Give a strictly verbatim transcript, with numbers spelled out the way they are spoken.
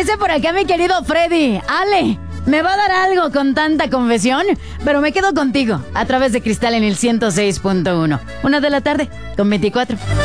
Dice por acá mi querido Freddy. Ale, me va a dar algo con tanta confesión, pero me quedo contigo a través de Cristal en el ciento seis punto uno. Una de la tarde con veinticuatro.